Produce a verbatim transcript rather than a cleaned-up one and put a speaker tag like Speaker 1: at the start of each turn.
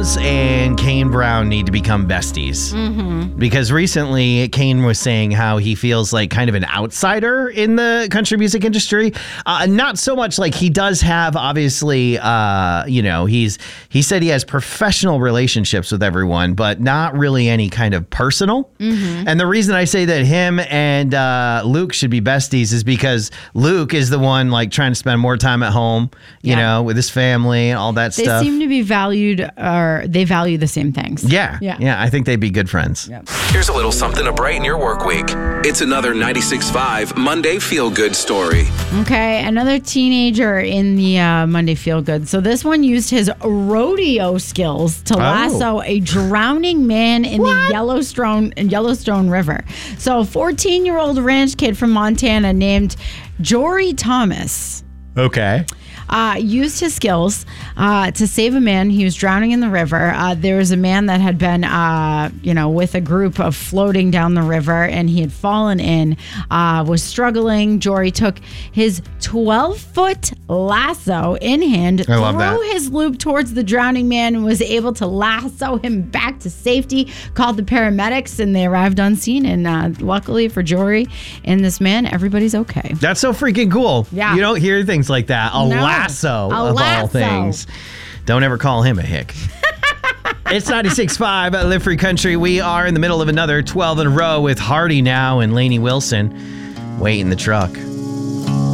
Speaker 1: and Kane Brown need to become besties.
Speaker 2: Mm-hmm.
Speaker 1: Because recently Kane was saying how he feels like kind of an outsider in the country music industry. Uh, not so much like he does have, obviously, uh, you know, he's he said he has professional relationships with everyone, but not really any kind of personal.
Speaker 2: Mm-hmm.
Speaker 1: And the reason I say that him and uh, Luke should be besties is because Luke is the one like trying to spend more time at home, you
Speaker 2: Yeah.
Speaker 1: know, with his family and all that
Speaker 2: They
Speaker 1: stuff.
Speaker 2: seem to be valued, or they value the same things.
Speaker 1: Yeah,
Speaker 2: Yeah.
Speaker 1: yeah. I think they'd be good friends.
Speaker 2: Yep.
Speaker 3: Here's a little something to brighten your work week. It's another ninety-six point five Monday Feel Good story.
Speaker 2: Okay, another teenager in the uh, Monday Feel Good. So this one used his rodeo skills to lasso a drowning man in the Yellowstone Yellowstone River. So a fourteen-year-old ranch kid from Montana named Jory Thomas
Speaker 1: Okay.
Speaker 2: Uh, used his skills uh, to save a man. He was drowning in the river. Uh, there was a man that had been, uh, you know, with a group of floating down the river, and he had fallen in, uh, was struggling. Jory took his twelve-foot lasso in hand,
Speaker 1: I love that.
Speaker 2: threw his loop towards the drowning man, and was able to lasso him back to safety. Called the paramedics, and they arrived on scene. And uh, luckily for Jory and this man, everybody's okay.
Speaker 1: That's so freaking cool.
Speaker 2: Yeah.
Speaker 1: You don't hear things like that. A
Speaker 2: No.
Speaker 1: lasso
Speaker 2: A
Speaker 1: of
Speaker 2: lasso.
Speaker 1: all things. Don't ever call him a hick. It's ninety-six point five at Live Free Country. We are in the middle of another twelve in a row with Hardy now and Lainey Wilson. Wait in the truck.